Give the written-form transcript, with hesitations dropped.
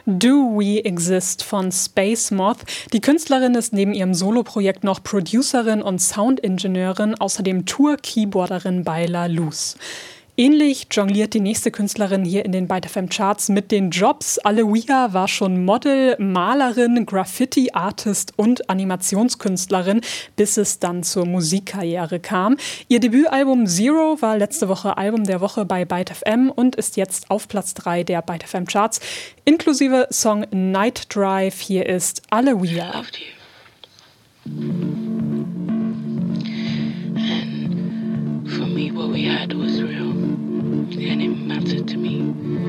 Do We Exist von Space Moth. Die Künstlerin ist neben ihrem Soloprojekt noch Producerin und Soundingenieurin, außerdem Tour-Keyboarderin bei La Luz. Ähnlich jongliert die nächste Künstlerin hier in den Byte FM Charts mit den Jobs. Alewia war schon Model, Malerin, Graffiti-Artist und Animationskünstlerin, bis es dann zur Musikkarriere kam. Ihr Debütalbum Zero war letzte Woche Album der Woche bei Byte FM und ist jetzt auf Platz 3 der Byte FM Charts, inklusive Song Night Drive. Hier ist Alewia. For me, what we had was real, and it mattered to me.